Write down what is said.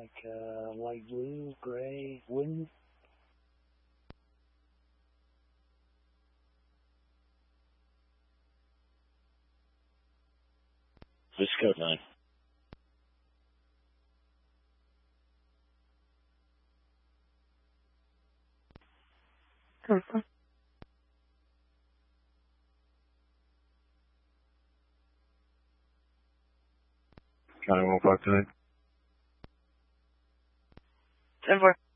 Like light blue, gray, wooden. This is code 9. Perfect. County 105 tonight. 10-4.